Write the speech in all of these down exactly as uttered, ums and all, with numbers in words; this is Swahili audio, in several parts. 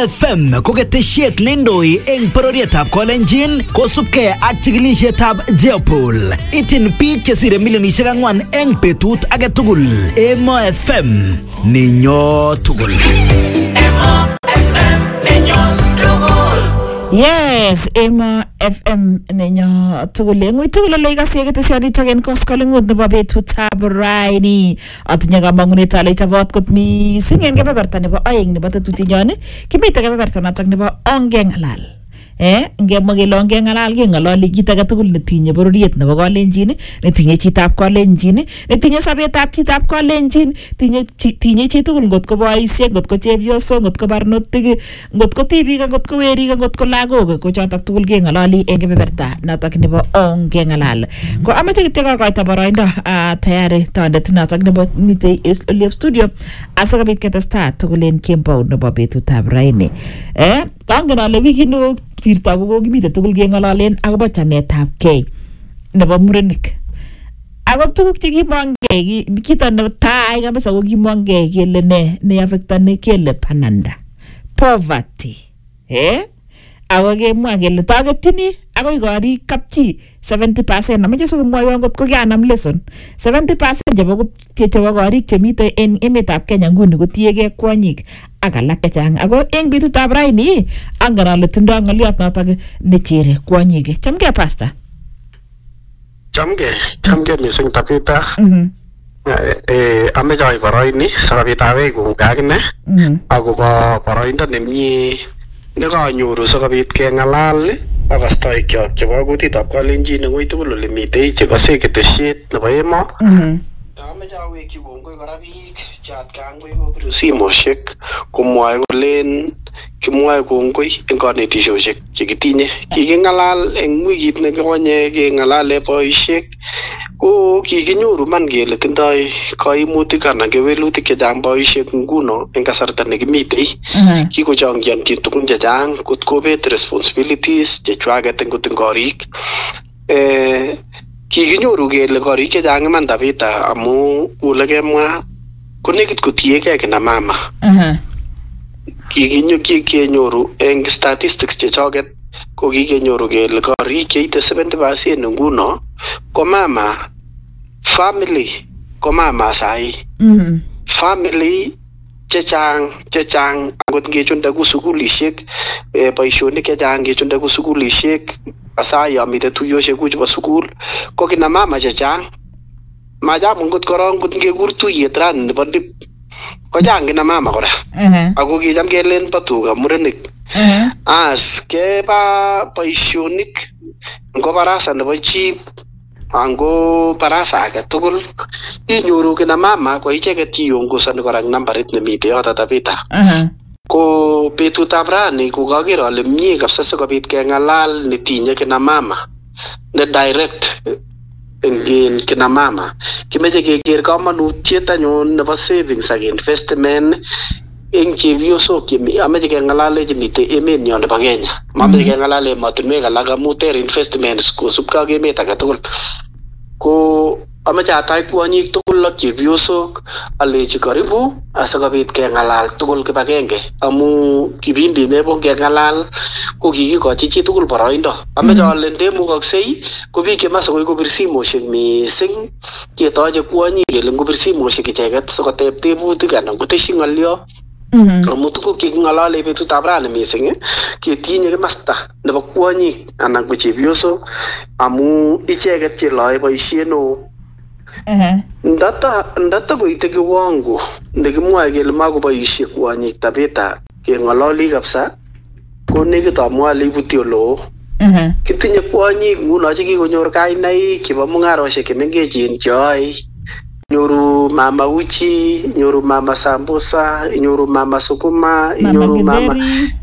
F M ko ketesiet neindoi eng bororietab Kolenjin kosubkei ak chikilisietab Jeopol. Ityin biik chesire milionisiek ang'wan eng betut age tugul. Emo F M ninyo tugul. Emo F M ninyo tugul. Yes, Emo F M nenyo tugul. Ngui tugul ole ikase ketesionitok en koskolengut nebo betutab raini. Atinye kamangunet ale chabot kot mising en kebeberta nebo aeng nebo tetutinyon. Kimite kebeberta notok nebo ongengalal. Eh, ngemwa kele ongengalal kengalali kit age tugul netinye bororiet nebo Kolenjin, netinye chitab Kolenjin, netinye sobetab chitab Kolenjin, tinye tinye chi tugul ngotko boisiek, ngotko chepyosok, ngotko barnotik, ngotko tibik, ngotko werik, ngotko lagok, ko chotok tugul kengalali eng kebeberta notok nebo ongengalal. Ko amache kityo kokoito boroindo tayari tondet notok nebo mitei ole studio asakobit ketestai tugul en kembout nebo betutab raini. Eh, kangen ale wikino kirta ko kokimite tugul keng'ololen akobo chametab gei nebo murenik. Ako tuguk chekimongei kito nebo tai kabisa ko kimongei kele ne ne affectani kele bananda, poverty. Eh? Ako kemwa kele tagetini akoi korik kapchi seventy percent. Amache sikomwoiwo ngot ko kianam lesson. seventy percent chebo chebo korik chemite en emetab Kenya nguni kotiegei kwonyik ak alak chechang. Ako eng betutab raini angen ale tindoi ng'oliot notok nechere kwonyik. Chamgei pastor. Chamgei, chamgei mising Tabitha. Mhm. Eh, ameche ai boroini sikobit awekun akine akobo boroindo nemie nekanyoru sikobit keng'alal akastoikyok chebo kutitab Kolenjin ng'ui tugul ole mitei chekose ketesiet nebo Emo. Ameche awekyi kongoi kora biik che atkan koi kobiru simoshek komwoe kolen kimwoe kongoi eng kanetisiosiek chekitinye. Kiking'alal eng wikit nekonye keng'alale boisiek ko kikinyoru man kele tindoi kaimutik anan kewelutik chechang boisiek nguno eng kasarta nekimitei. Kikochongionchi tugun chechang kot kobet responsibilities chechwaket eng kutin korik. Eh, kikinyoru kele korik chechang iman Tabitha amu ule kemwa ko nekit kotiegei kina mama. Kikinyoru eng statistics chechoket ko kikenyoru kele korik cheite seventy percent nguno ko mama family ko mama sai. Family chechang chechang angot ngechunde ku sukulishek boisionik chechang ngechunde ku sukulishek asai amite tuyoshek ku chebo sukul ko kina mama chechang. Majabu ngot korong ngot ngekur tuyet ran nebo dip ko chang kina mama kora. Ako kicham kelen bo tuga murenik. As keba boisionik ngo barasa nebo chief ango barasa age tugul inyoru kina mama ko icheket kiongozani kora nambarit nemite yoto Tabitha. Ko betutab rani ko kaker ale mie kabisa sikobit keng'alal netinye kina mama ne direct eng kina mama. Kimeche keker kamanutiet anyun nebo savings ak investment eng chepyosok chemi ameche keng'alale chemite emenyo nebo Kenya. Mameche keng'alale emotinwek alak amu ter investments kosubkei ak emet age tugul. Ko ameche atach kwonyik tugul ak chepyosok alechi karibu asikobit keng'alal tugul kibagenge amu kipindi nebo keng'alal ko kikikochi chi tugul boroindo. Ameche ale ndemukoksei ko biik chemase koi kobir simoshek mising ketoche kwonyik kele ngobir simoshek icheket sikoteb tebutik anan koteshi ng'olyo. Amu tuguk cheking'alale betutab rani mising ketinye kimasta nebo kwonyik anan ko chepyosok amu icheket cheloe boisiet neo. Ndata ndata koite kiwango nekimwoe kele makoboisie kwonyik Tabitha keng'ololi kabisa ko nekit amwa ale ibuti oloo. Kitinye kwonyik nguno chekikonyor kainaik chebo mung'aroshek chemengechen cheyoe. Nyoru mama uchi, nyoru mama sambusa, nyoru mama sukuma, nyoru mama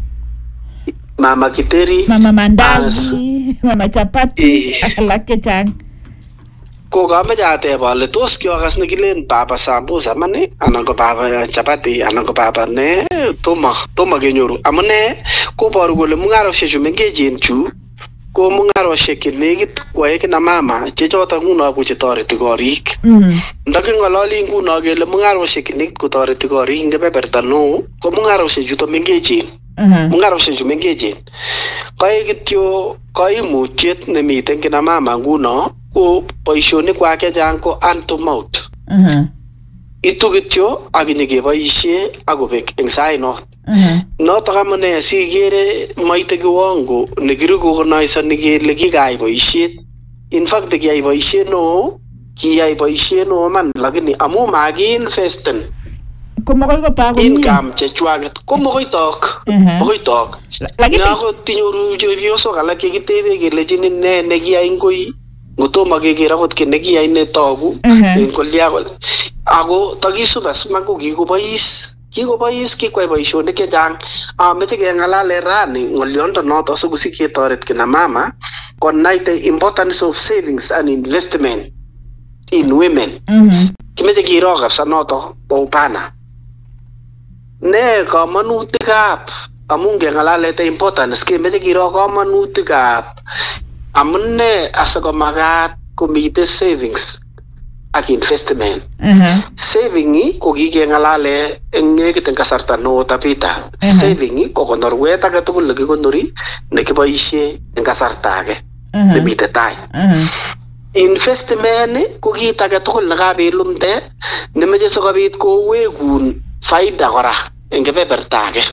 mama kiteri, mama mandazi, mama chapati, alak chechang. Ko kameche ateb ale tos kiokas nekilen baba sambusa mane anan ko baba chapati anan ko baba ne tomo tomo kenyoru. Amune koboru kole mung'aroshek chu mengechen chu ko mung'aroshek chenekit kwae kina mama che chotok nguno ko chetoreti korik. Ndaking'ololi nguno kele mung'aroshek chenekit kotoreti korik eng kebeberta neo ko mung'aroshek chuto mengechen. mungaroshek chu mengechen koe kityo koimutiet nemiten kina mama nguno ko boishonik kwak chechang ko hand to mouth itu kityo ak nyikeboishe akobek eng sainot notok amune sikere maite kiwango nekirikonoisoni kele kikayai boishet. In fact kiyai boishet neo kiyai boishet neo man lakini amu makiinvesten komokoi kotok komie income chechwaket komokoi tok mokoi tok lakini ako tinyoru chepyosok alak chekitebe kelejin ne nekiyai ngoi ngotomo keker akot ki nekiyai netoku eng kolya kole ako takisub asma ko kikobois kikobois kikwai boishonik chechang. Amete keng'alale rani ng'oliondo noto sikosik ketoret kina mama konai the importance of savings and investment in women. Kimeche kiro kabisa noto kwa upana ne kamanutikab amu ngeng'alale the importance kimeche kiro kamanutikab amune asikomakat komite savings ak investment. Saving ko kikeng'alale eng nekit eng kasarta neo Tabitha. Saving ko konorwet age tugul nekikonori nekiboishe eng kasarta age nemite tai. Investment ko kit age tugul nekabelumte nemeche sikobit kowekun faida kora eng kebeberta age.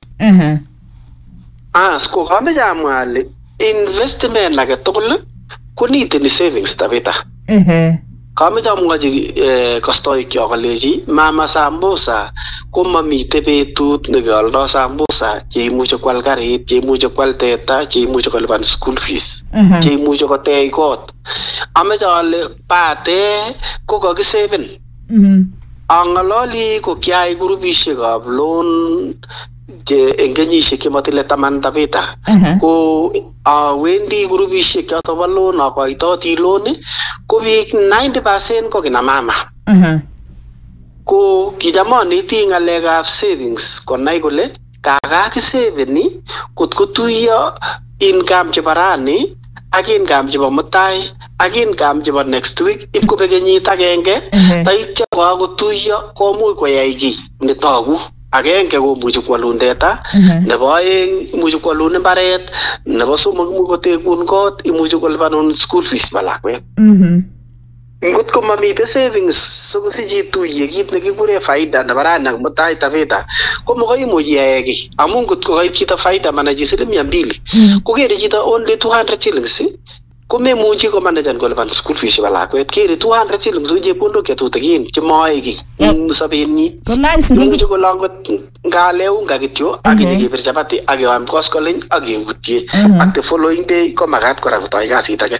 As ko kameche amwa ale investment age tugul koniteni savings Tabitha. Kameche amwachi kastoik kyok alechi mama sambusa komamite betut nekealdoi sambusa cheimuche kwal karit, cheimuche kwal teta, cheimuche kolipan school fees, cheimuche kotech kot. Ameche ale bate ko kakisaven. Ang'alali ko kyai grupishekab loan eng kenyishek chematile taman Tabitha. Ko awendi grupishek choto bo loan akoitoti loan ko biik ninety percent ko kina mama. Ko kichamoniti ng'alekab savings konai kole kakakisaveni kot kotuiyo income chebo rani ak income chebo mutai ak income chebo next week ip kobek kenyit agenge taityo kakotuiyo komuch koyai kiy netogu. Agenge komuchi kwalun teta, nebo aeng imuchi kwalun mbaret, nebo somok imuchi kotekun kot, imuchi kolipanun school fees ba lakwet. Ngot ko mamite savings sikosich ituiye kit nekikure faida nebo rani ak mutai Tabitha ko makoi imuch iyai kiy amu ngot ko kaib chito faida manaji siling mia mbili kokere chito only two hundred shillings ko memuchi komanajan kolipan school fees ba lakwet kere two hundred shillings ko chepkondok chetutikin chemaoe kiy eng sobenyi. Imuchi kolangot ngale unga kityo ak nyekebir chapati ak keam koskoleny ak kebutye ak the following day ko makat kora kotoi kasit age.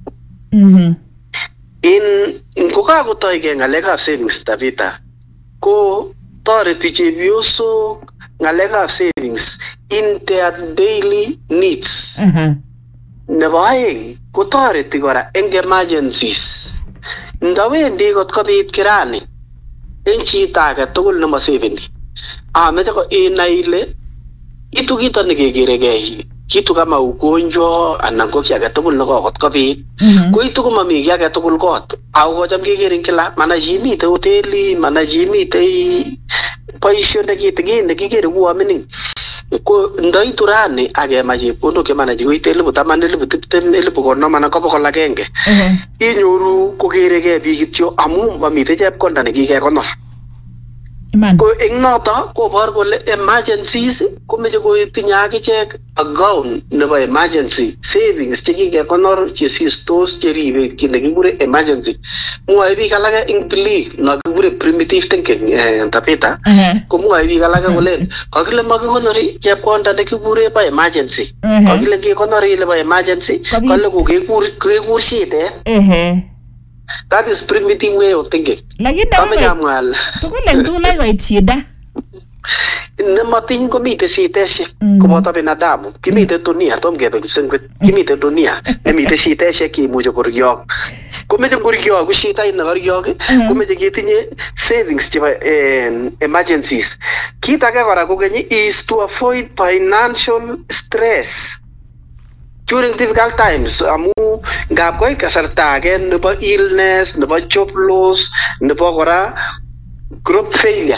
In kokakotoi ke ng'alekab savings Tabitha ko toreti chepyosok ng'alekab savings in their daily needs. Nebo aeng kotoreti kora eng emergencies. Ndawendi kot kobit kirani eng chito age tugul nemasaveni ameche ko inai ile itu kito nekekeregei kitu kama ugonjwa anan ko kiy age tugul nekokot kobit ko itu komami kiy age tugul kot au kocham kekerin kila mana chimite hoteli mana chimite boishonik kitigin nekikere kuwa mining ko ndaitu rani akemach chepkondok chemanachi koite elipu taman elipu tiptem elipu konom anan ko bokol agenge inyoru kokeregei biik kityo amu mamite chepkonda nekikekonor. Ko eng noto kobor kole emergencies komeche kotinye akichek account nebo emergency savings chekikekonor chesistos cheribe kit nekikure emergency. Mwoe biik alake eng belief nakikure primitive thinking Tabitha ko mwoe biik alake kole kakile makikonori chepkonda nekikure bo emergency kakile kekonori ile bo emergency kale kokekur kekur shidet. That is primitive way of thinking. Lakini amwal tukule ndulai koit shida nematiny komite shiteshek koboto binadamu kimite dunia tom kebe kipsengwet kimite dunia nemite shiteshek kimuche koryok komeche koryok ko shitait nekoryok komeche ketinye savings chebo emergencies. Kit age kora kokeny is to avoid financial stress during difficult times amu ngap koit kasarta age nebo illness nebo job loss nebo kora crop failure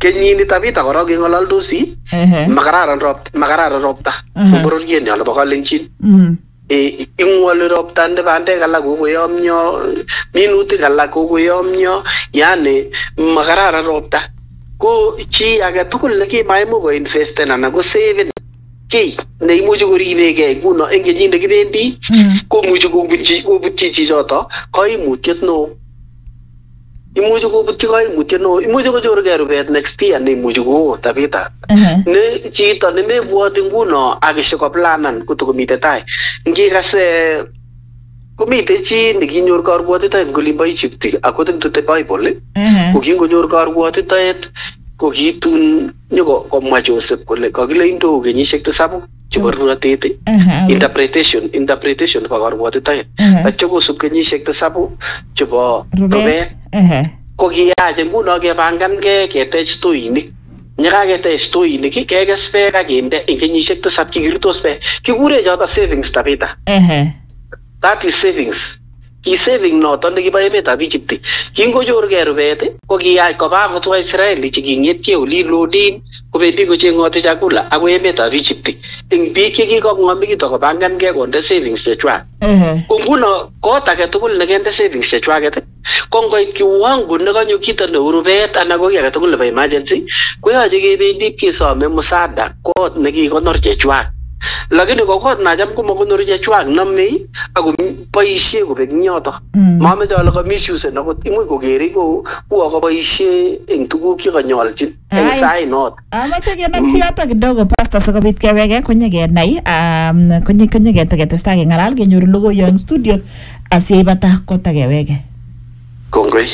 kenyini tabita kora keng'ololdosi makararan ropta makararan ropta bororiet nyalo bo Kalenjin e ingwali ropta nde bandek alak kokoyomyo minutik alak kokoyomyo yani makararan ropta ko chi age tugul nekimaimu ko investen anan ko saven ki neimuchi koribegei nguno eng kenyit nekibendi komuchi kobutchi kobutchi chichoto koimutiet neo imuchi kobutchi koimutiet neo imuchi kochorgei rubet next year neimuchi koo tabita ne chito nemebwoti nguno akishe koplanan kotokomite tai ngikase komite chi nekinyor karwotitoet ngolimbo Egypt akotintute Bible ko kingonyor karwotitoet ko kitun nyoko komwa Joseph kole kakile indo kenyisiek tisabu chebo rurotet interpretation interpretation nebo karwotitoet atyo kosup kenyisiek tisabu chebo rubet ko kiyache nguno kepangankei ketech stoinik nyakaketech stoinik kekes beek akinde eng kenyisiek tisab kikirtos beek kikure choto savings tabita that is savings ki saving noton nekibo emetab Egypt kingonyorgei rubet ko kiyach koba kotwa Israeli cheking'etie oli lodin kobendi kocheng'oti chakula ako emetab Egypt eng biik chekikong'omekito kopangankei konde savings chechwak ko nguno kot age tugul nekende savings chechwaket ko ngoit kiwango nekanyo kito neu rubet anan ko kiy age tugul nebo emergency koyoche kebendi kesome msaada kot nekikonor chechwak lakini ko kot nacham komakonori chechwak namei ako boisie kobek nyoto mameche ale ka misuse akot imuch kokeri ko uo koboisie eng tuguk chekanyolchin eng sai not amache kenam yoto kidogo pastor sikobit keweke konyekenai um konyeketeketestai keng'alal kenyoru logoiyo eng studio asiyeibata kotakeweke kongoi.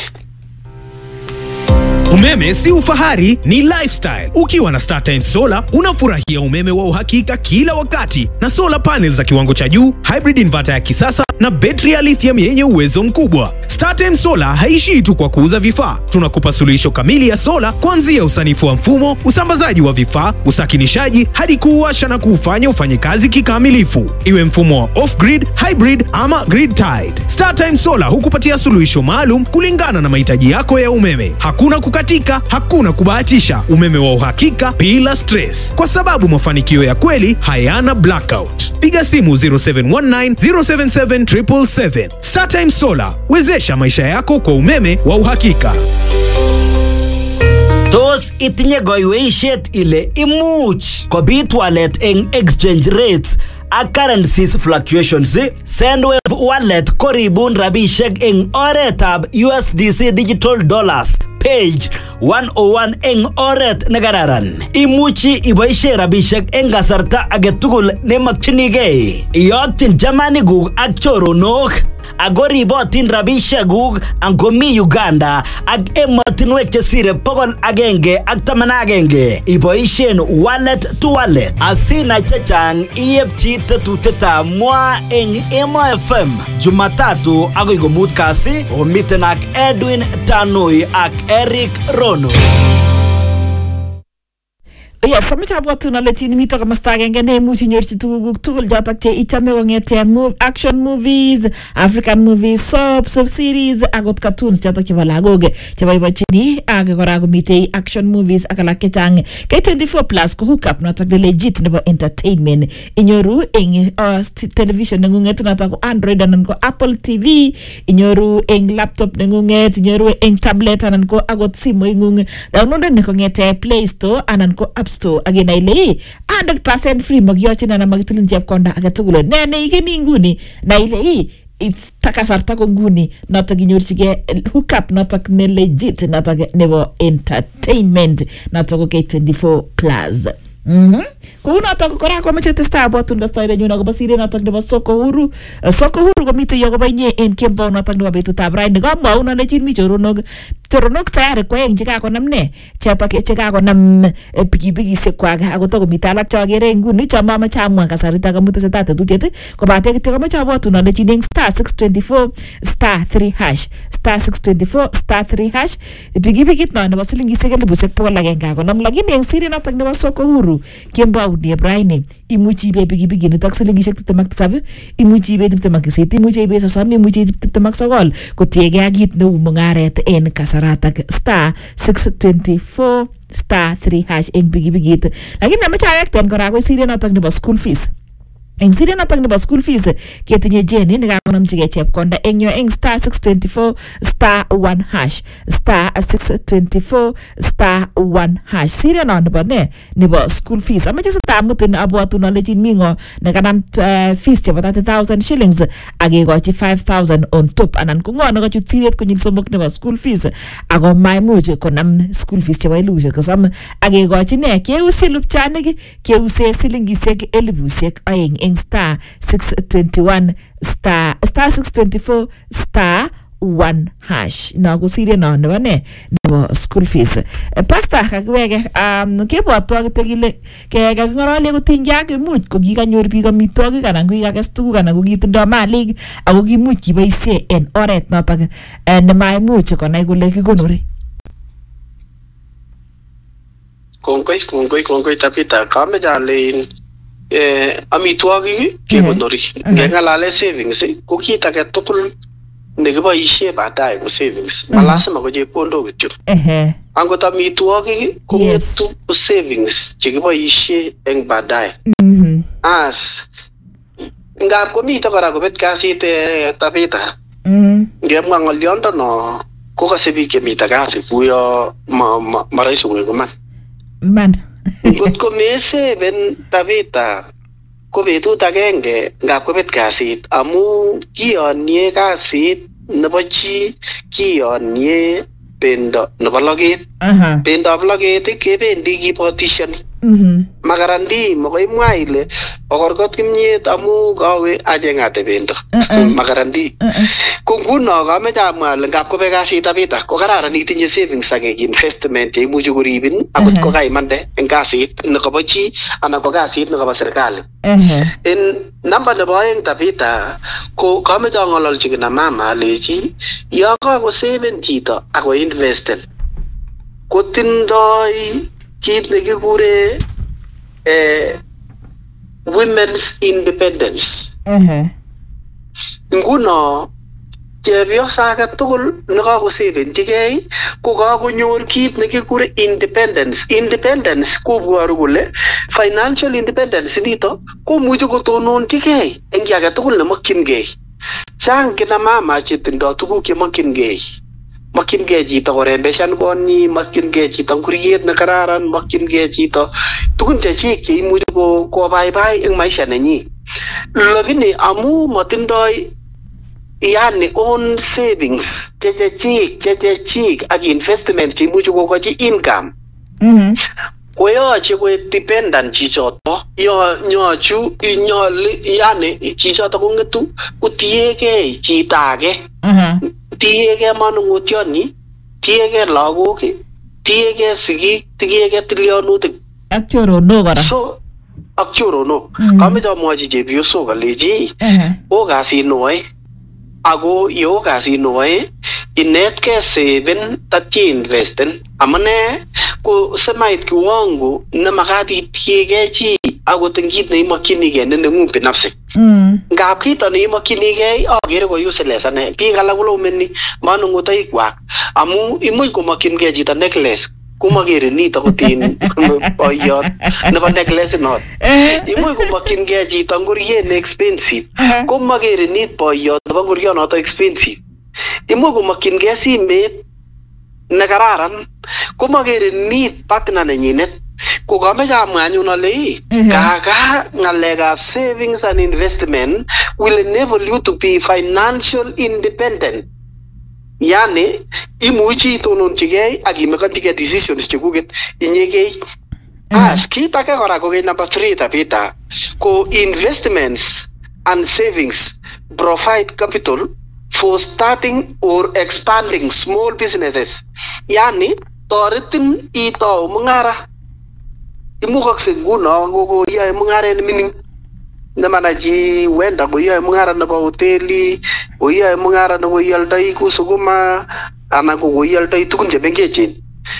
Umeme si ufahari, ni lifestyle. Ukiwa na StarTimes Solar, unafurahia umeme wa uhakika kila wakati na solar panels za kiwango cha juu, hybrid inverter ya kisasa na betri ya lithium yenye uwezo mkubwa. StarTimes Solar haishii tu kwa kuuza vifaa. Tunakupa suluhisho kamili ya sola kuanzia usanifu wa mfumo, usambazaji wa vifaa, usakinishaji hadi kuuwasha na kuufanya ufanye kazi kikamilifu. Iwe mfumo wa off-grid, hybrid ama grid tied. StarTimes Solar hukupatia suluhisho maalum kulingana na mahitaji yako ya umeme. Hakuna kukatika, hakuna kubahatisha, umeme wa uhakika bila stress. Kwa sababu mafanikio ya kweli hayana blackout. Piga simu zero seven one nine zero seven seven seven seven seven. StarTimes Solar, wezesha maisha yako kwa umeme wa uhakika. Tos itinye goiweishet ile imuch kobit walet eng exchange rates a currencies fluctuations. Sendwave wallet koribun rabishek eng oretab U S D C digital dollars page one oh one eng oret negararan. Imuchi iboishe rabishek eng kasarta agetugul nemakchinigei. Iyokyin chamanikuk ak choronok ako ribotin rabishekuk angomi Uganda ak emotinwek chesire pokol agenge ak taman agenge. Iboishen wallet to wallet. Asina chechang iyepchi tetutetab mwa eng Emo F M Jumatatu akoi komut kasi omiten ak Edwin Tanui ak Eric Rono. Yes, amache abwatun ale chi nimito komasta agenge neimuchi inyorchi tuguk tugul chotok che ichame kong'ete move, action movies, African movies, soaps, soap series, akot cartoons chotok chebo lagok cheboibochini ak kora komitei action movies ak alak chechang. K twenty-four plus ko hook up notok the legit nebo entertainment inyoru eng uh, television neng'ung'et notok ko Android anan ko Apple T V, inyoru eng laptop neng'ung'et, inyoru eng tablet anan ko akot simoit ng'ung. Download ne kong'ete Play Store anan ko App Store agina ile one hundred percent free magiyochin na magitilin chepkonda agetugul ne ne igeni nguni na ile it's takasarta ko nguni notok inyorchige hook up notok ne legit notok nebo entertainment notok ko K twenty-four plus. Mhm. Kuna to kora ko meche testa abotun da story nyuna ko basire notok nebo Soko Huru. Soko Huru ko mite yo ko bainye en kembo notok nebo betutab raini ko mwauna ne chin mi choronok choronok tayari ko eng chika konam ne chatok chika konam pikipiki sekwag agoto ko mite alak chagere nguni chama ma chamwa kasarita kamute setate tutete ko bate kityo ko meche abotun ne chin eng star six twenty-four star three hash star six twenty-four star three hash pikipikit no nebo silingisiek elibusiek bokol agenge konam lakini eng siri notok nebo Soko Huru kembo ni Brian imuchi ibe pikipiki nitok silingisiek tiptem ak tisab imuchi ibe tiptem ak sisit imuchi ibe sosom imuchi tiptem ak sogol kotiege ak kit neu mung'aret en kasar karatak star six twenty-four star three hash eng bigibigit. Lakini namache ayakten kora ko siri notok nebo school fees. Eng siri notok nebo school fees ketinye Jenny nekakonamchigei chepkonda eng yo eng star six twenty-four star one hash star six twenty-four star one hash. Siri no nebo ne nebo school fees. Amache sitamutin abwatun alejin mingo nekanam uh, fees chebo thirty thousand shillings akekochi five thousand on top anan ko ngo nekachut siret konyil somok nebo school fees ako maimuch konam school fees chebo elubushek kosom akekochi ne keusi lupchanik keuse silingisiek elibushek aeng eng star six twenty-one star star six twenty-four star one hash na ko sire no nebo ne nebo school fees. Pastor kakiwege um kebwatwa kitekile ke kakingorole kotinjak imuch ko kikanyor biik amitwogik anan ko kikakes tuguk anan ko kitindoi malik ako kimuch kiboisie en oret notok ne maimuch konai kole kikonori. Kongoi kongoi kongoi Tabitha kameche alein eh amitwogik kekonori ngengalale savings ko kit age tugul nekiboisie baadaye ko savings malasima ko chepkondok kityo. Ehe. Angot amitwogik ko ngetu savings chekiboisie eng baadaye. Mhm. As ngap komite kora kobet kasit Tabitha. Mhm. Ngemwa ngoliondono ko kase biik chemite kasi kuyo ma rahisi koman. Man. Ngot ko meseven Tabitha ko betut agenge ngap kobet kasit amu kiyonye kasit nebo chi kiyonye bendo nebo loget. Bendab loget kebendi kibotishani. Magarandi makoi imwa ile okorkot kimnyet amu kawe ajengate bendo. Magarandi. Ko nguno kameche amwa ale ngap kobe kasit Tabitha ko kararan itinye savings ak investment cheimuchi koribin akot ko kaimande eng kasit nekobo chi anan ko kasit nekobo serikali. En namba nebo aeng Tabitha ko kameche ang'ololchi kina mama alechi yo kakosaven chito ako investen kotindoi kit nekikure eh, women's independence. Uh-huh. Nguno chepyosa age tugul nekakosevenchigei ko kakonyor kit nekikure independence. Independence koboru kole financial independence nito komuchi kotononchigei eng ki age tugul nemokyingei. Chang kina mama chetindoi tuguk chemokyingei. Makyingei chito korembeshan konyi, makyingei chito nguriet nekararan, makyingei chito tugun chechik cheimuchi kobaibai eng maisha nenyi. Lakini amu matindoi yani own savings chechechik chechechik ak investment cheimuchi kokochi income. Mhm. Koyoche koek dependent chichoto. Yo nyochu inyoli yani chichoto kongetu kotiegei chito age. Mhm. Tiegei manung'otioni, tiegei lagok, tiegei sigik, tiegei tilionutik. Ak choronok kora. So ak choronok. Kameche amwochi chepyosok alechi o kasit noe ako yo kasit noe inetkei saven tatye investen amune ko semait kiwango nemakat itiegei chi akot eng kit neimokyinigei ne neng'ung binafsi. Ngap kito neimokyinigei akere ko useless ane biik alak kolomeni manung'otoikwak amu imuch komokyingei chito necklace komakere nito kotin boiyot nebo necklace not. Imuch komokyingei chito ngoriet ne expensive komakere nit boiyot nebo ngoriet noto expensive. Imuch komokyingei simet nekararan komakere nit partner nenyinet. Ko kameche amwa anyun ale kaka ng'alekab savings and investment will enable you to be financial independent. Yani imuchi itononchigei ak imekanchigei decisions chekuket inyegei. As kit age kora ko number three Tabitha ko investments and savings provide capital for starting or expanding small businesses. Yani toretin itau mung'ara. Imukakse nguno kokoyae mung'aret nemining nemanachi wenda koyae mung'ara nebo hoteli, koyae mung'ara nebo ialdoi kusukuma anan ko koialdoi tugun chemengechen.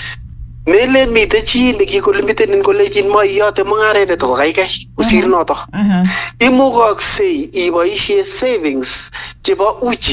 Melen mite chi nekikolimiten kolejin moiyote mung'aret neto kokaikai kosir noto. Imukakse iboisie savings chebo uchi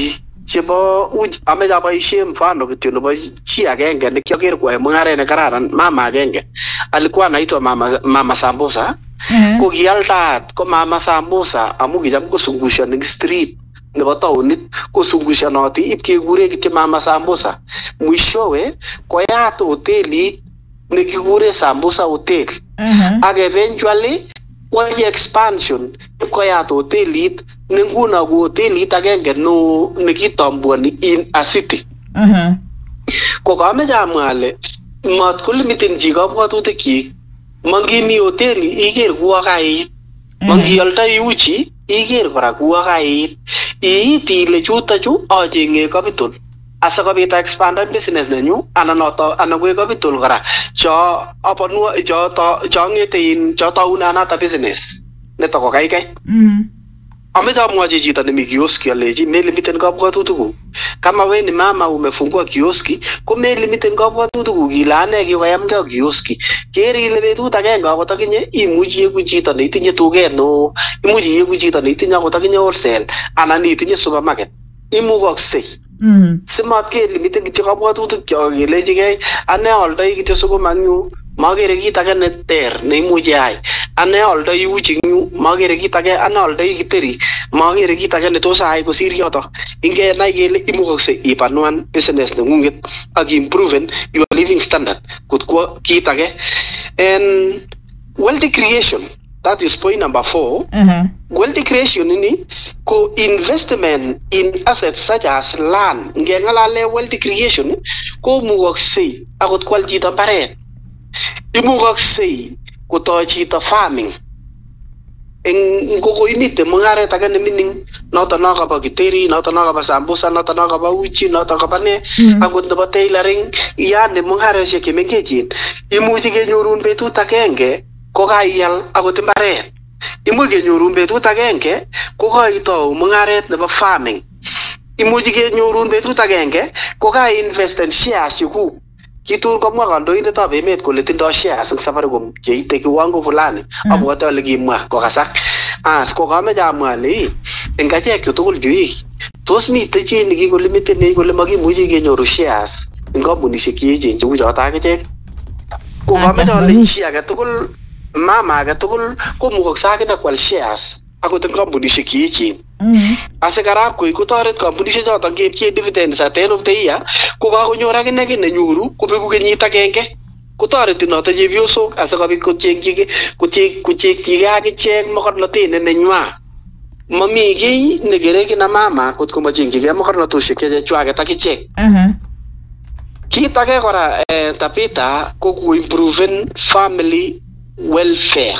chebo ameche aboishe mfano kityo nebo chi agenge nekioker koyoe mung'aret nekararan, mama agenge alikuwa anaitwa mama, mama Sambusa. Ko kialdaat ko mama Sambusa amu kicham kosungushani eng street nebo taunit, kosungushonoti ip kekure kityo mama Sambusa. Mwishowe koyat hotelit nekikure Sambusa Hotel. Ak eventually koyae expansion koyat hotelit ne nguno ko hotelit agenge no nekitambuani in a city. Uh-huh. Ko kameche amwa ale mat kolimiten chi kabwatutik. Mangimi hoteli iker kuwa kait. Mangialdai uchi iker kora kuwa kait. Iit ile chutachu achenge capital asikobit expand business nenyu anan noto anan koe capital kora cho aponu cho to cho ngete in cho taunanata business neto ko kaikai. Mm. Amecha amwachi chito nemi kioski alechi melimiten kabwatutikuk. Kama we ni mama umefungua kioski, ko melimiten kabwatutikuk ile ane kikoyamge ak kioski. Ker ile betut agenge akot akinye imuchi iegu chito neitinye tuget no, imuchi iegu chito neitinye akot akinye wholesale anan itinye supermarket. Imukoksei. Mm. Simat kelimiten kityo kabwatutik kyok kelechigei ane aldoi kityo sukuma nyu, magere kit age neter neimuchi ayai. Ane aldoi uchi nyu, magere kit age, ane aldoi kiteri, magere kit age netos ayai kosir yoto. Ingenai kele imukoksei ipanuan business nengunget ak improven your living standard kot kwa kit age. And wealth creation, that is point number four. Uh-huh. Wealth creation ini ko investment in assets such as land. Ngengalale wealth creation ko mukoksei akot kwal chito mbaret. Imukoksei kotoi chito farming. Eng koko imite mung'aret age nemining noto nakaba kiteri, noto nakaba Sambusa, noto nakaba uchi, noto nakaba ne akot nebo tailoring, yani mung'areshek chemengechen imuchi kenyorun betut agenge ko kaiyal akot mbaret. Imuchi kenyorun betut agenge ko kaitou mung'aret nebo farming. Imuchi kenyorun betut agenge ko ka-invest in shares chekuk. Kitun komwa kandoindetab emet kole tindoi shares eng Safaricom cheite kiwango fulani, abwate ale kimwa kokasak. As ko kameche amwa ale eng achek chu tugul chuik tos mitei chi nekikolimiten nei kole makimuchi kenyoru shares eng kampunishek cheechen cheu choto akichek. Ko kameche ale chi age tugul, mama age tugul komukoksei akine kwal shares akot eng kampunishek cheechen. Asikarab koi kotoret kampunishek choto kepchee dividends at the end of the year, ko kakonyor akine ki nenyoru kobeku kenyit agenge. Kotoreti noto chepyosok asikobit kochengchige kochengchige akichek mokornotet ne nenywa. Mami kiy nekere kina mama kot komachengchige mokornotosiek chechwaket akichek. Uh-huh. Kit age kora eh, Tabitha ko kuimproven family welfare.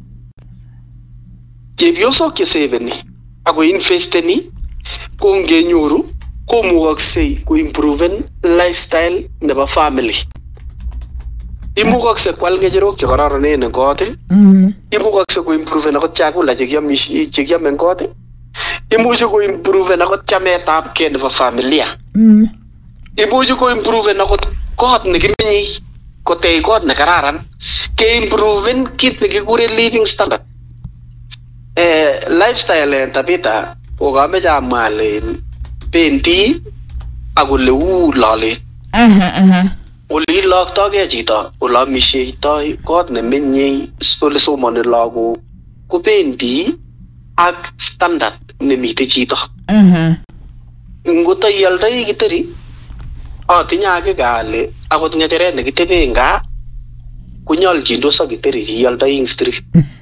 Chepyosok cheseveni ako investeni ko ngenyoru komukoksei kuimproven lifestyle nebo family. Imukoksei kwal ngecherok chekororonen eng kot. Imukoksei kuimproven akot chakula chekiame eng kot. Imuchi kuimproven akot chametabgei nebo familia. Imuchi kuimproven akot kot nekimenye kotech kot nekararan. Keimproven kit nekikure living standard. Eh, lifestyle en Tabitha ko kameche amwa ale bendi ak ole uu lolet. Aha, aha. Ole iloktogei chito, ole amisheitoi, kot nemenyei, ole somani lagok, kobendi ak standard nemitei chito. Aha. Ngoto ialdai kiteri, atinye ake kale akot ng'echeret nekitebe nga konyolchindos ak kiteri ialdai ing street.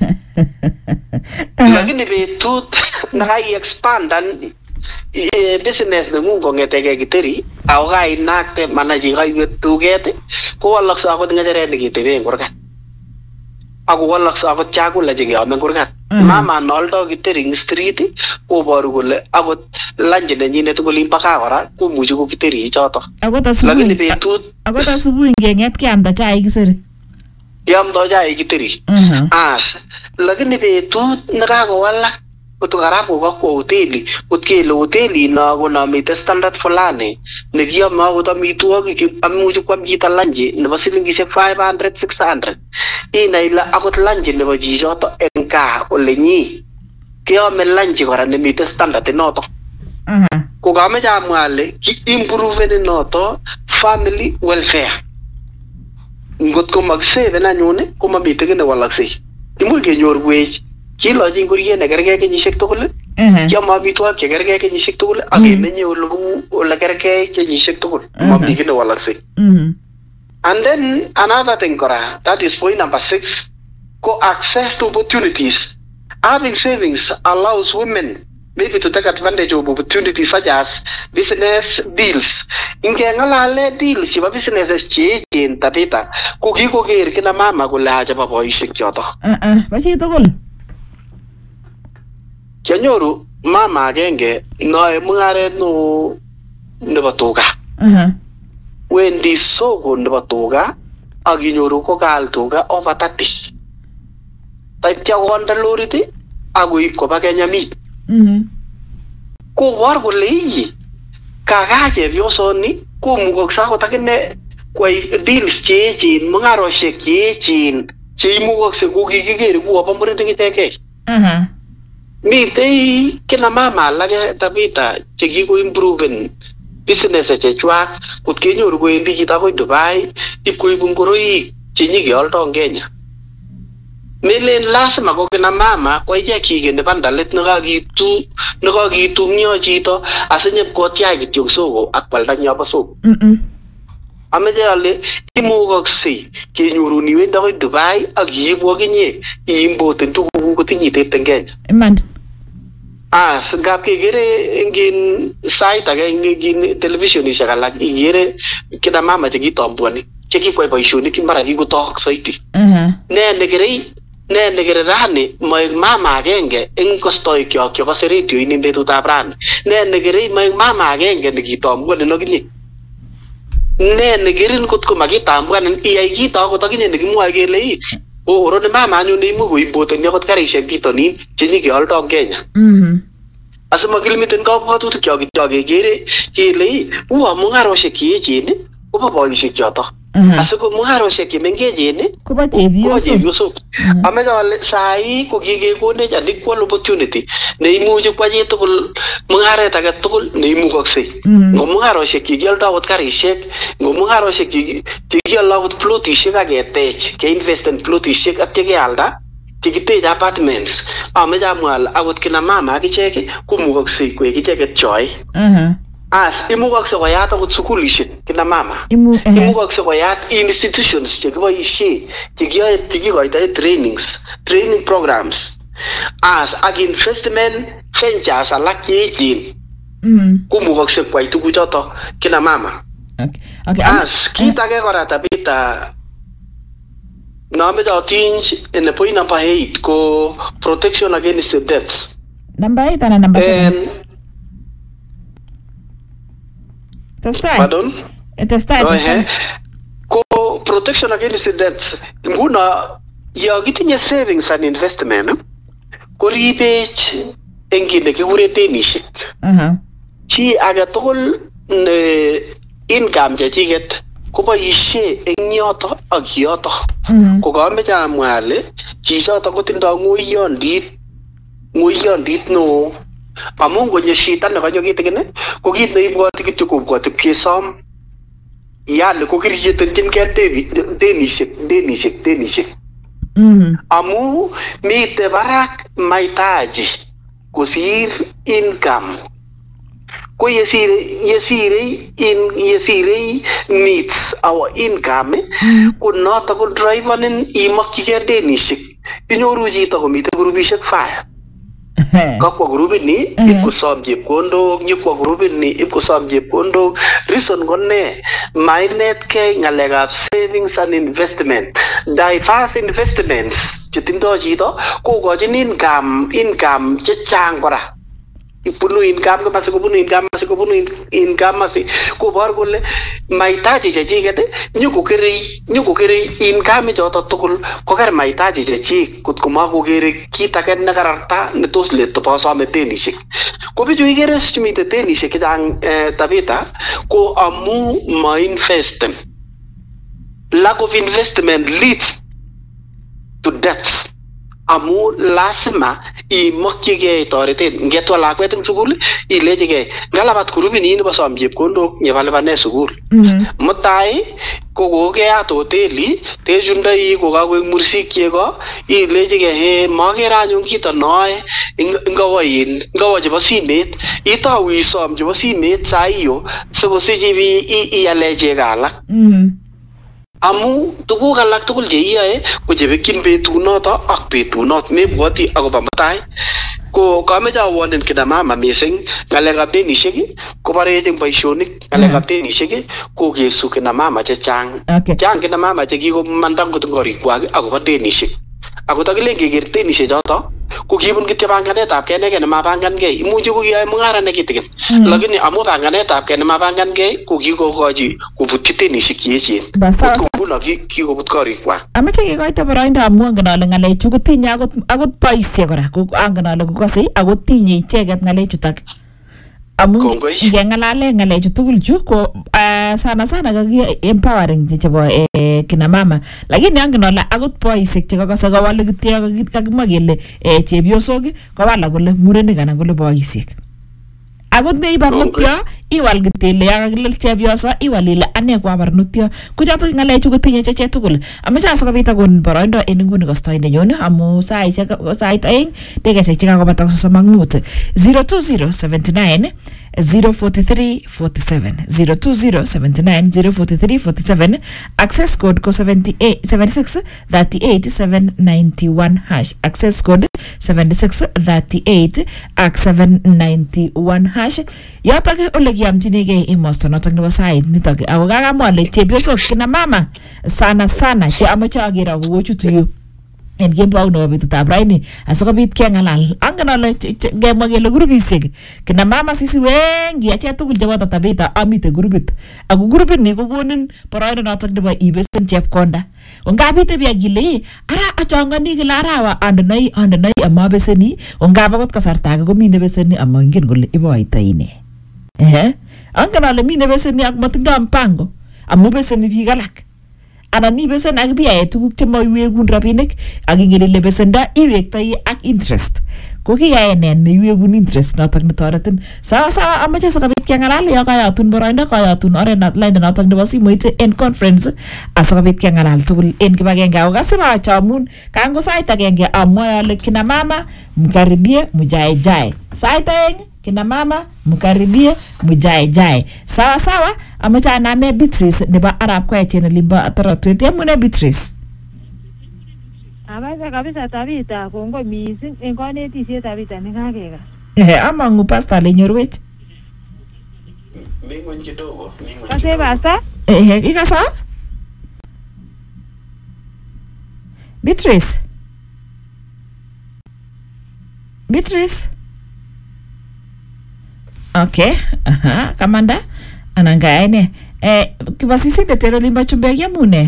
Lakini betut nakai expandan business nengung kong'etege kiteri ako kainakte manachi kaiwe tuget ko walaksei akot ng'echeret nekitebe eng kurgat. Ako walaksei akot chakula chekeame eng kurgat. Mama neoldoi kiteri eng street koboru kole akot lunch nenyinet olin bo gaa kora komuchi ko kiteri choto. Akot asubuhi akot asubuhi ngeng'et keamda chaik kiseri. Kiamdoi chaik kiteri. As lakini betut nekakowalak kot karab kokakwo hoteli, kot kele hoteli no konomite standard fulani nekiame akot amitwogik, amuchi kwam chito lunch nebo silingishek five hundred six hundred. Inai ile akot lunch nebo chichoto eng gaa ole nyi keame lunch kora nemite standard noto. ko kameche amwa ale ki improve noto family welfare. Ngot ko mag-save anyun ko mamite kit newalaksei. Imuch kenyor wech kilochi ngoriet nekergei kenyisiek tugul. Kiam amitwogik chekergei kenyisiek tugul ak kemenye ole kergei kenyisiek tugul. Mamite kit newalaksei. And then another thing kora, that is point number six, go access to opportunities. Having savings allows women maybe to take advantage of opportunities such as business deals. Ingengalale deals chebo businesses che echen Tabitha, ko kikoker kina mama kole acha bo boisiek choto. Uh uh, bachi tugul. Kianyoru mama agenge noe mungaret no nebo tuga. Uh Wendi soko nebo tuga ak inyoru ko kaal tuga over thirty. Taitya konde lorit akoib koba Kenya Meat. Mhm. Ko war kole iyi kaga chepyosoni komukoksa akot akine kwai deals che echen, mungarosiek che echen che imukokse ko kikiker kuwo murenik ichekei. Uh Mitei kina mama alake Tabitha che kiko improven business chechwak kot kenyoru koendi chito akoi Dubai ipkoibu ngoroik che nyikeoldoi eng Kenya. Melen lazima ko kina mama ko ichek kikeni bandalit nekakitu nekakitung'yo chito asinyip kotiach kityo soko ak kwalda nyobo soko. Mhm. Ameche ale imukoksei kenyorun iwendi akoi Dubai ak iibu akinye iimporten tuguk kotinye itepten Kenya. Iman. As ngap kekere engin sait age engin televisionishek alak ikere kina mama chekitambuani chekikwai boisionik mara kikotok saiti. Uh Ne nekerei ne nekere rani moek mama agenge eng kostoikyok chebo radio ini betutab rani. Ne nekerei moek mama agenge nekitambuani nokinye. Ne nekerin kotko makitambuani iyai kito akot akinye nekimwoe kele ii o orone mama anyun neimuch koimporteni akot karisiek bitonin che nyikeoldoi eng Kenya. Mhm. Asimakilmiten kabwatutik kyok kityo kekere kele ii uwa mungarosiek che echen kobo boisiek choto. Asiko mungarosiek che mengechen Kobo chepyosok. Ameche ale sai ko kikekonech an equal opportunity neimuchi kwa chi tugul mungaret age tugul neimukoksei. Ngo mungarosiek kikioldoi akot karisiek, ngo mungarosiek kikioldoi akot plotisiek ak ketech, keinvest en plotisiek atya kealda kikitech apartments. Ameche amwa ale akot kina mama akichek komukoksei koek icheket choi. Uh As imukokse koyat akot sukulishek kina mama. Imu eh. Imukokse koyat institutions chekiboisie chekiyoe chekikoitoe trainings, training programs. As ak investment ventures alak che echen. Mhm. Komukokse kwai tuguchoto kina mama. Okay. Okay. As kit age kora Tabitha nameche atinch in point number eight ko protection against the debts. Number eight and number seven. And Testai. pardon? Testai. Oh, Testai. eh. Ko protection against the debts. Nguno yo kitinye savings and investment ko ribech eng kit nekikure denishek. Uh Chi age tugul ne income chechiket koboisie eng yoto ak yoto. Ko kameche amwa ale chichoto kotindoi ng'oiyondit ng'oiyondit neo. Amu ngonyo shida nekanyo kitikin ko kit neibwoti kityo kobwoti pkesom. Yale ko kiryetenkingei denishek denishek denishek. Mhm. Amu mite barak mahitaji kosir income. Ko yesire yesire in yesire meets our income ko noto ko driverin imakyigei denishek. Inyoru chito komite grupishek five. Kakwa grupit ni ipkosom chepkondok, nyikwa grupit ni ipkosom chepkondok. Reason ko ne mainetkei ng'alekab savings and investment. Diverse investments chetindoi chito kokochin income income chechang kora. Ipunu income kama sikobunu income sikobunu income si kobor kole mahitaji chechiket nyokokere nyokokere income choto tugul kokere mahitaji chechik kotko makokere kit age nekararta netos let tosome denishek. Ko bichu ikere chimite denishek chechang Tabitha ko amu ma invest. Lack of investment leads to death. Amu lazima imakyigei toretet ngetwa lakwet eng sukul ilechigei ngalabat kurubini nebo som chepkondok nyepalipane sukul mutai ko kokeyat hoteli techundoi kokakoek mursik chego ilechigei he makere anyun kito noe ngawain ngawa chebo simet itau isom chebo simet saa hiyo sikosich iale chego alak amu tuguk alak tugul che iyae ko chebekyin betunoto ak betunot mebwoti akobo mutai ko kameche awonen kina mama mising ngalekab denishek ko barecheng boisionik ngalekab denishek ko kesu kina mama chechang chang kina mama che kikomanda ngot ngorikwak akobo denishek ako takilen keker denishek choto ko kibun kityo panganetab kei neke nemapangankei imuchi ko kiyoe mung'ara nekitikin lakini amu panganetab kei nemapangankei ko kikokochi kobutyi denishek cheechen nguno kikobut korikwak. Amache kekoite boroindo amu angen ale ng'alechu kotinye akot boisie kora angen ale kokase ako tinye icheket ng'alechutok amu ngeng'alale ng'alechu tugul chu ko sana sana kaki empowering chebo kina mama lakini angen ale akot boisiek chekakase kawale kityo kakimwa kele chepyosok kowal kole murenik anan kole boisiek akot ne ibarnutyo iwal kitele ya kakilel chepyoso iwal ile ane ko abarnutyo ko choto ng'alechu kotinye cheche tugul amache asikobit akon boroindo en inguni kastoindenyun amu saisiek sait aeng dekesiek chekakobata sosom ak mut zero two zero seven nine zero four three four seven zero two zero seven nine zero four three four seven access code ko seventy-eight seventy-six thirty-eight seven ninety-one hash access code seventy-six thirty-eight ak seven ninety-one hash yotok ole kiamchinigei emosto notok nebo sait nitok ako kakamwa ale chepyosok kina mama sana sana che amache aker akochutu yu en kembou nebo betutab raini asikobit keng'alal angen ale ngemwa kele grupisiek kina mama sisi wengi achek tugul chebo Tatabita amite grupit ako grupit ni kokonin boroindo notok nebo ibesen chepkonda ongabite bia kile ara achongani kila arawa andonoi andonoi amabeseni ongab akot kasarta age komi nebeseni amaingen kole iboito ine eh angen ale mi nebeseni ak matindoi mpango amu beseni biik alak anan ibesen ak biyae tuguk chemaiwekun rabinik ak ingen ile besenda iwektoi ak interest ko kiyae ne neiwekun interest notok netoretin sawa sawa amache sikobit keng'alal yo kayatun boroindo kayatun oret line notok nebo simoit en conference asikobit keng'alal tugul en kibagenge ako kasima achamun kango sait agenge amwae ale kina mama mkaribie mujae jae sait aeng kina mama mkaribie mujae jae sawa sawa amache aname Beatrice nebo Arab Koech en limbo Taratwet yamune Beatrice. Abaza kabisa Tabita kongo mising en konetisiet Tabita nekakeka. Eh amangu pastor lenyorwech. Ming'ony kidogo. Kase pastor? Eh ikasa? Beatrice. Beatrice. Okay, aha, kamanda ananga ine eh kibasisi de tero limba chumbe yamune.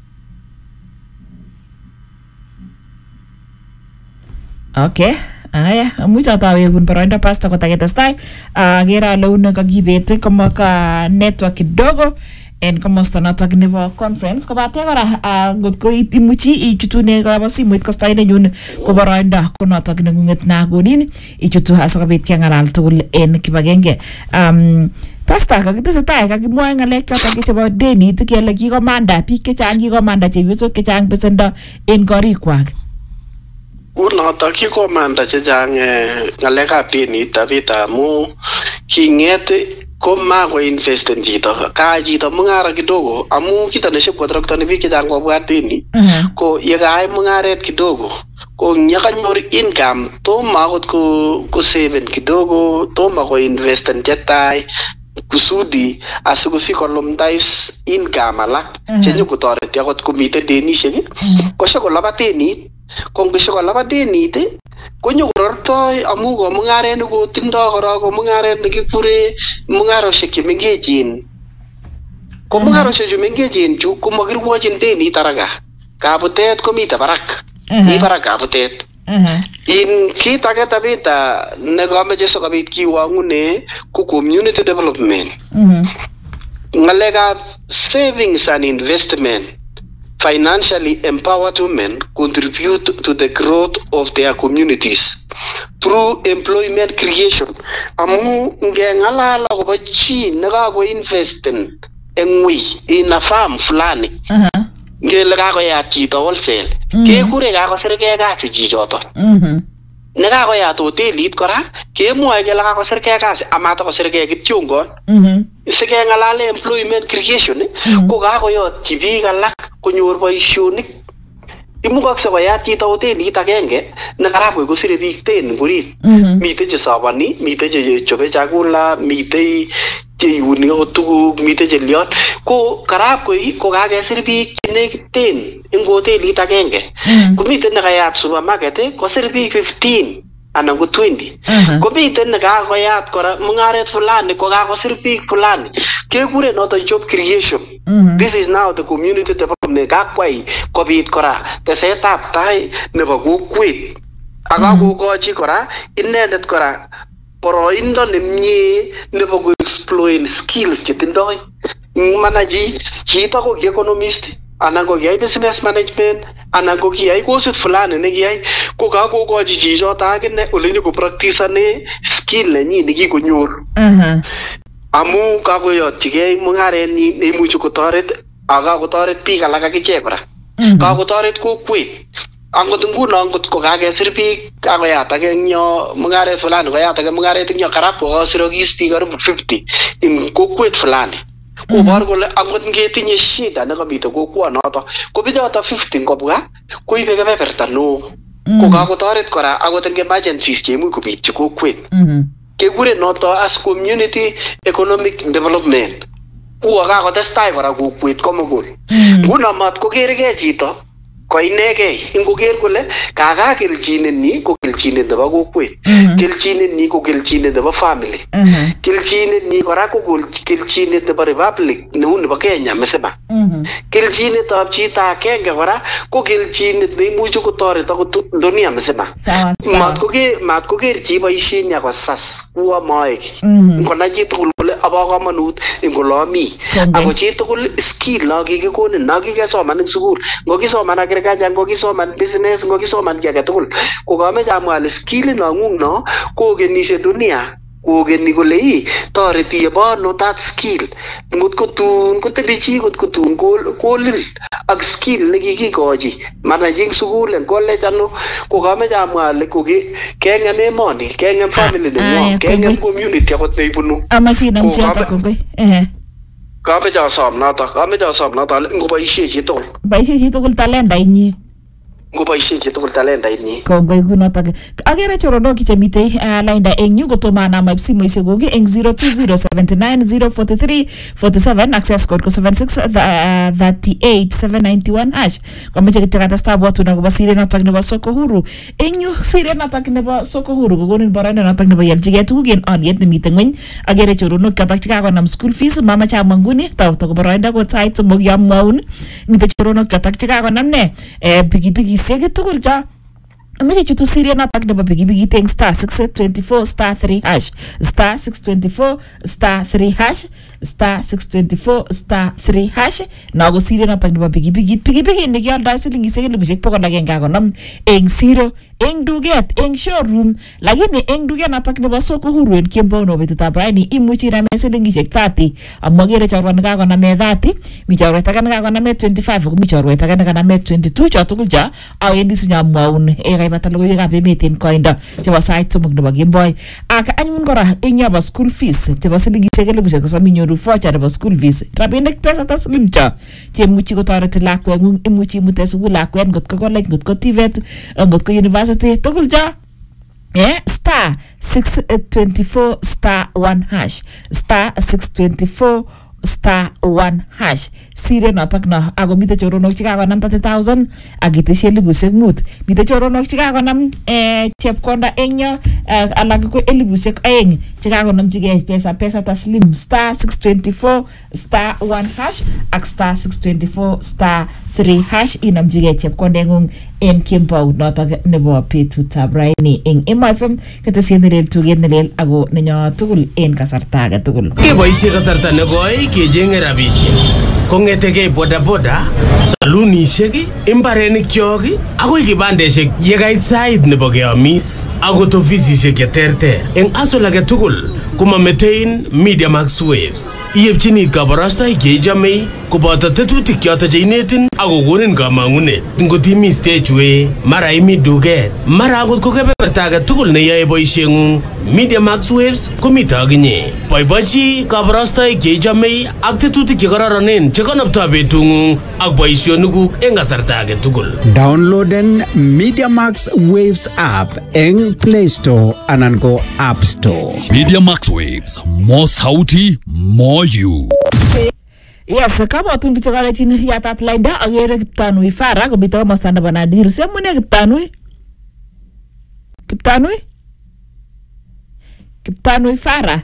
Okay, aya amucha tawe kun boroindo pastor kotaketestai agera leune kakibet kama ka network kidogo en komosta notok nebo conference kobate kora ngot ko imuchi ichutune kaba simoit kastoindenyun ko boroindo ko notok nengunget nakonin ichutu asikobit keng'alal tugul en kibagenge um pastor kakitesetai kakimwae ng'alek chotok chebo denit kele kikomanda biik chechang kikomanda chepyosok chechang besendo en korikwak unotok kikomanda chechang ng'alekab denit Tabita amu king'et ko mako investen chito ka chito mung'ara kidogo amu kito neshipkotroktoni biik chechang kobwat deni ko yekaai mung'aret kidogo ko yakanyor income tomo akot ko saven kidogo tomo ko investen chetai kusudi asikosich kolumdais income alak chenyokotoreti akot komite denishek ko shikolabat denit ko ngishikolabat denit konyokorortoi amu ko mung'aret nekotindoi kora ko mung'aret nekikure mung'aroshek chemengechen ko mung'aroshek chemengechen chu komakirwochin denit haraka kabutet komite barak mi barak kabutet in kit age Tabita nekameche sikobit kiwang'une ko community development ng'alekab savings and investment financially empowered women contribute to the growth of their communities through employment creation. Amu ngengalala akobo chi nekako investen eng wi in a farm fulani. Uh-huh. Ngele kakoyat chito wholesale. Kekure kakosirkei kasi chichoto. Mhm. Nekakoyat hotelit kora kemwoe kele kakosirkei kasi amatokosirkei kityongon. Mhm. Sikengalale employment creation ko kakoyotchi biik alak konyor boisionik. Imukakse koyat chito hotelit agenge nekarab koi kosire biik ten ngorit. Mitei chesabani, mitei chechobe chakula, mitei cheiuni akot tuguk, mitei cheliot. Ko karab koi ko kakesir biik chenekit ten eng hotelit agenge. Komitei nekayat supermarket kosir biik fifteen anan ko twenty. Komitei nekakoyat kora mungaret fulani ko kakosir biik fulani. Kekure noto job creation. This is now the community development kakwai kobit kora tesetab tai nebo kokwet. Akakokochi kora inendet kora boroindo nemie nebo ko exploit skills chetindoi. Manaji chito ko economist anan ko kiyai business management anan ko kiyai kosit fulani nekiyai ko kakokochi chichoto akine ole nyiko practiceane skill nenyi nekikonyor. Amu kakoyotchigei mungarenyi neimuchi kotoret akakotoret biik alak akichek kora. Kakotoret kokwet. Angot nguno angot ko kakesir biik kakoyat ake eng yo mungaret fulani koyat ake mungaret eng yo karab kokasirokis biik karibu fifty eng kokwet fulani. Kobor kole angot ngetinye shida nekamite kokwonoto ko bichoto fifty ngobwa koibe kebeberta neo. Ko kakotoret kora akot eng emergencies cheimuch kobitchi kokwet. Kekure noto as community economic development. Uwa kakotestai kora kokwet komugul. Nguno mat kokergei chito ko inegei ingoker kole kaka kelchinet ni ko kelchinet nebo kokwet. Kelchinet ni ko kelchinet nebo family. Kelchinet ni kora ko kelchinet nebo republic neu nebo Kenya msema. Kelchinet ab chito agenge kora ko kelchinet neimuchi kotoret akot dunia msema. Mat koker mat koker chi boisiet ako sas kuwa moek. Ngona chi tugul kole abo kamanut ing kolomi. Ako chi tugul skill na kikikonin na kikesoman eng sukul. Ngokisoman agriculture, ngokisoman business, ngokisoman ki age tugul. Ko kameche amwa ale skill na ngung no kokenishe dunia. Kogeni kole ii toreti yebono that skill. Ngot ko tun kotebi chi kot ko tun kolil ak skill nekikikochi managing sukul en college ano ko kameche amwa ale koke kengem emoni, kengem family nenyo, kengem community akot neibunu. Amache nam choto kongoi. Eh. Kameche asom noto, kameche asom noto ngoboisie chi tugul. Boisie chi tugul talenta inyi. Ngoboisie chi tugul talenta inyi. Kongoi kunoto. Agere choronok chemitei lainda eng yu kotoma anam simoisiek kuk eng zero two zero seven nine zero four three four seven access code ko seven six three eight seven nine one hash. Komeche kityo katasta bwatun akobo siret notok nebo soko huru. Eng yu siret notok nebo soko huru kokonin boroindo notok nebo ialchigei tuguk en aliet nemitei ng'weny. Agere choronok chotok chekakonam school fees mamache amwa nguni tawto boroindo ko sait somok yamwaun. Mitei choronok chotok chekakonam ne pikipiki sege tugul ja Amache chutu siria natak nebo bigi teng star six two four star three hash star six two four star three hash star six two four star three hash na go siria natak nebo bigi bigi bigi bigi ne gyalda siling isegel bishek pokol agenge akonam eng zero eng duget eng showroom lakini eng duget natak nebo soko huru en kembo no betutab raini imuchi rame siling ishek thirty amagere chorwa ne kakoname thirty mi chorwa taka ne kakoname twenty-five ko mi chorwa taka ne kakoname twenty-two chotugul ja awendi sinyamwaun e batalo yo gabe meten koindo chebo site somok nebo Gameboy ak anyun kora eng yaba school fees chebo siling isegel bishek so minyoru voucher nebo school fees rabinik pesa taslim cha chemuchi kotoreti lakwet ngung imuchi mute sukul lakwet ngotko college ngotko T V E T ngotko university tugul ja eh star six two four star one hash star six two four star one hash sire natak na ago mite choronok chikakonam thirty thousand agiteshi elibushek mut mite choronok chikakonam eh chepkonda engyo alak ko elibushek aeng chikakonam chige pesa pesa taslim star six two four star one hash ak star six two four star three hash inamjige chepkonda ngung en Kembo notok nebo betutab raini eng M F M ketesien nelel tuget nelel ago nenyo tugul en kasarta age tugul keboisie kasarta negoi kechenge rabisiek kongetegei boda boda, salunishek, imbarenik kyok, akoi kibandeshek yekait sait nebo keamis, akot ofisishek cheterter. Eng asol age tugul komametein Media Max Waves. Iyepchini kabarastoik cheichomei koboto tetutik choto cheinetin akokonin kamang'unet. Ngot imi stage way, mara imi duket, mara akot ko kebeberta age tugul neyoe boisieng'ung, Media Max Waves komito akinye. Boibochi kabarastoik cheichomei ak tetutik chekororonen chekonoptoi betung'ung ak boisionikuk eng kasarta age tugul. Downloaden Media Max Waves app eng Play Store anan ko App Store. Media Max Waves, more sauti, more you. Yes, kabwatun kityo kalechin yatat lainda agere Kiptanui Farah komito komosta nebo Nadir. Semune Kiptanui? Kiptanui? Kiptanui Farah?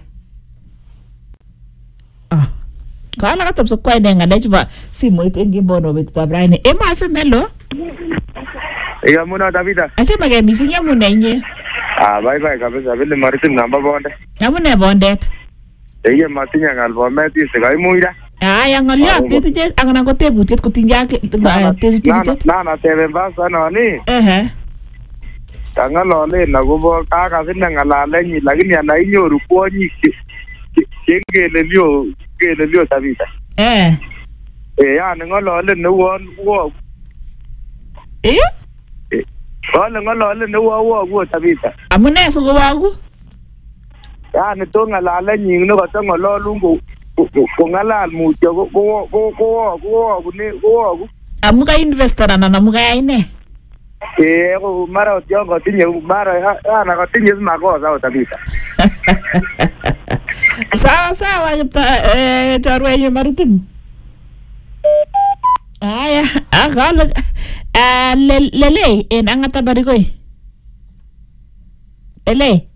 Ah. Kala katapso kwa ine ngalechu ba simoit eng kimbono betutab raini. Ema F M, hello? Ega muna Davida. Achema ke missing yamune inye. Ah, bye bye kabisa. Vile maritim namba bonde. Yamune bondet. Ege matinya ngal bomet isiga imuira. Ah, yang ngoliot tete angana ko tebutiet kutinja tebutiet. Na na tebe basa no ni. Eh. Kangalole nagobo kaka sinna ngalalenyi lakini anainyoru kwonyi kengelelio kelelio Davida. Eh. Eh, yani ngolole newon wo. Eh? Wale ngolole newo wo wo Davida. Amune so wagu? Yani to ngalalenyi no ko ngololungu ko ngalal mutyo ko ko ko ko ko ne ko amuka investor na namuka ine. Eh, ko mara tiongo tinye mara ana ko tinye makosa Davida. Sawa sawa kita eh tarwenyu maritim. Aya, agala ah lele en angata barikoi. Lele.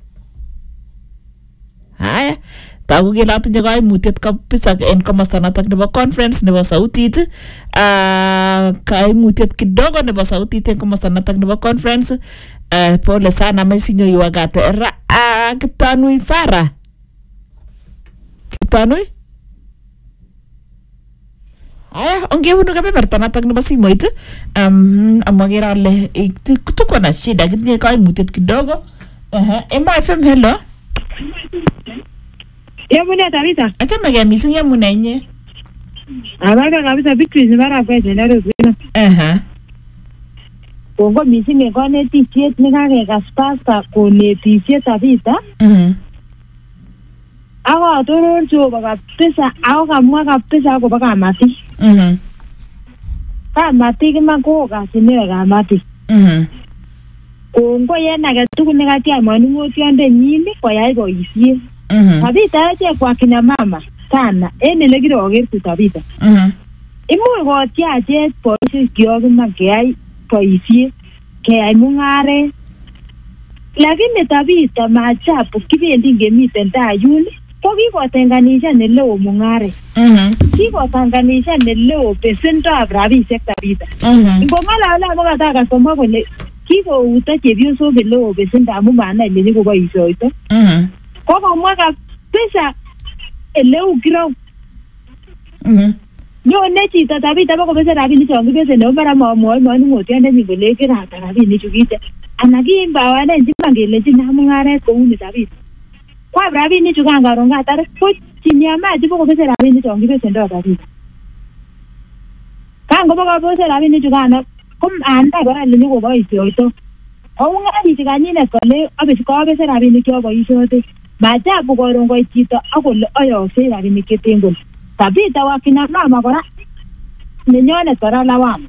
Aya, tagu kele atinye kaimutiet kabisa en komosta notok nebo conference nebo sautit. Ah, kaimutiet kidogo nebo sautit en komosta notok nebo conference. Uh, pole sana mesinyo yuagate ra uh, Kiptanui Farah. Kiptanui? Aya, ongevunu kebeberta notok nebo simoit. Um, amagera ale tuko na shida kitinye kaimutiet kidogo. Uh, Emma F M, hello. Yamune Davida. Achame ke missing yamune inye. Abaga kabisa Victory ni mara kwa jenero zina. Eh. Kongo missing en konetisiet nekakekas pasta konetisiet Davida. Mhm. Ako toror Jehova kabisa ako kamwa kabisa akobo kamatik. Mhm. Kamatik iman ko kasineo kamatik. Mhm. Kongo yen age tugul nekatia manung'otiondenyin koyai boisiet. Mhm. Davida ache kwa kina mama sana en ele kirogertu Davida. Mhm. Imuch kotiachet boisiet kyok iman keyai boisiet keyai mung'aret. Lakini Davida maajabu kibendi ngemiten tai yun ko kikotenganishan eleo mung'aret. Mhm. Kikotenganishan eleo besendab rabisiek Davida. Mhm. Ngong'alala kokataka komwa kole kikouto chepyosok eleo besendo amu manai ile nyikoboisioito. Mhm. Kokomwa kabisa eleu kirau. Mhm. Nyone chito Davida bokobese rabinik chon kibeseni mara mamwoe manung'otiondenyin kole kerata rabinik chu kite. Ana kimbawanen chiman kelenjin mung'aret kouni Davida. Kwab rabinik chu kan karon katar ko chinyamaji bokobese rabinik chon kibesendo Davida. Kan kobo kabose rabinik chu kan ko anda kora ile nyikoboisioito. Ong'ali chikanyinet kole abesi kabese rabinik cho boisiote. Maajabu koron koit chito akole ayokse rabinik cheten kole. Davida wakina mama kora nenyonet kora lawama.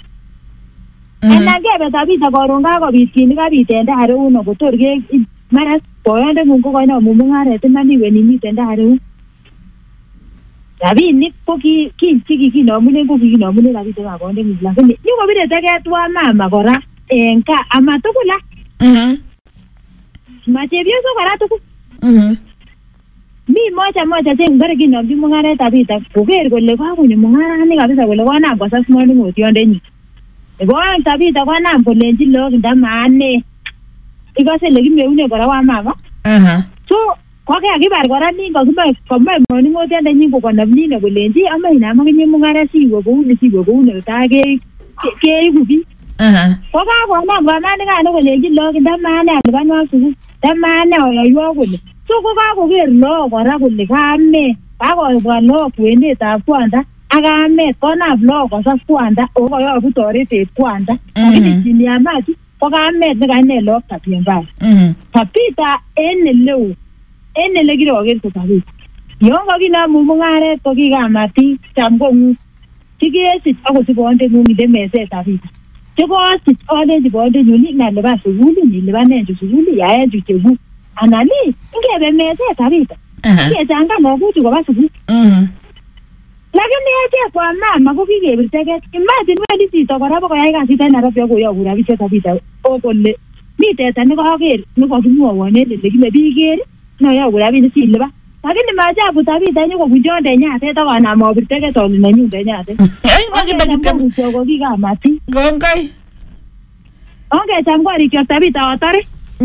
Ana ngebe Davida koron kakobit kit nekabit en tai reuno kotor ke mara boyondeng'ung ko koinam mung'aret iman iwe nimiten tai reu. Rabinik ko ki kikinomunen ko kikinomunen rabinikab bondeng'ung lakini nyikobire teket wa mama kora en kaa ama tugul ah. Mhm. Machepyoso kora tugul. Mhm. Mi moja moja che ngare kinomchi mung'aret Davida koker kole kakonyo mung'arani kabisa kole konam kosas manung'otiondenyin. Nebo oeng Davida konam kolenji lok ndamane ikose le kimeune kora wa mama. Aha. So Kokakibar kora nin kokibai kobai moningotiandenyin kokonop nino kolenji ame inam akinye mung'aret siwe kouni siwe kouni tai keibu biik. Kokakonam kamanikano kolenji lagok ndamane alipanwa sukul ndamane ayoiwo kole. So kokakoker lagok kora kole kame kakobwa lagok kwenetab kwanda ak kamet konam lagok kosas kwanda ako kayobu toretet kwanda. Lakini chini ya maji ko kamet nekane lagok tabia mbaya. Tabita en eleo en ele kiroker ko Tabita. Yon kokinamu mung'aret ko kikamati cham kong'ung sikesich akot bondeng'ung inde meset Tabita. Chekosich olenji bondenyun inalipan sukul ilipanen chu sukul yaen chu chekuk anan ingebe meset Tabita. Kechangan lagochu koba sukul. Lakini echek kwa mama ko kikebir teket. Imagine wendi chito kora bokoyai kasit en Nairobi akoyoku rabisiek Tabita o kole mi teta nekoker nekokimwowon en ele kile biker noyoku rabinik silipan. Lakini maajabu Tabita nyokobunjonde nyatet akonam obir teket ole nenyunde nyatet. Ko kikamati. Kongoi. Ongecham korikyok Tabita otore.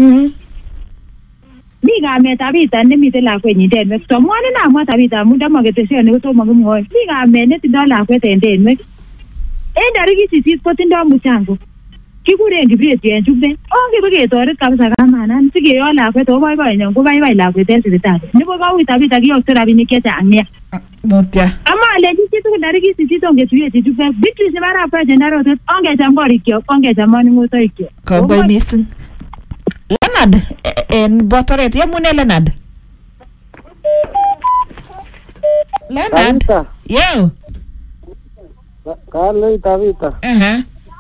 Mi kamet Tabita nemiten lakwenyin tenwek. Somwon inamwa Tabita amun ndamoketesioni kotomo kimwoe. Mi kamet netindoo lakwet en tenwek. En tarikit sisit kotindoo muchango. Kikuren Kipreti en chumbek. Ongibeketoret kabisa kamanan sikeyot lakwet ako boiboinyon ko baibai lakwet en sipitali. Nebo koui Tabita kiyokto rabinik chechang nia. Mutya. Ama alenji chitugul tarikit sisit ongetuyechi chumbek. Beatrice nebo arap president arotet ongecham korikyok ongecham moningotoikyok. Kongoi missing. Leonard en Botoret yemune Leonard. Leonard. Yo. Kale Tabita. Eh.